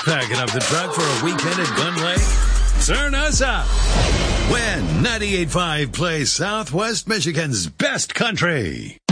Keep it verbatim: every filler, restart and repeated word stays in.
packing up the truck for a weekend at Gun Lake? Turn us up when ninety-eight point five plays Southwest Michigan's best country.